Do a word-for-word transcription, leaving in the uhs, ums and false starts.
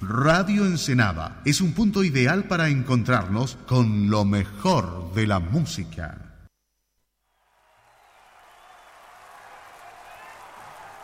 Radio Ensenada es un punto ideal para encontrarnos con lo mejor de la música.